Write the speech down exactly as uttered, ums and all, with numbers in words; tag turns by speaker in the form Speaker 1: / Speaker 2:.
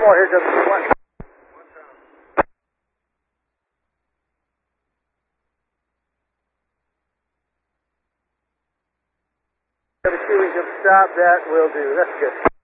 Speaker 1: more here, just one. If we can stop that, we'll do. That's good.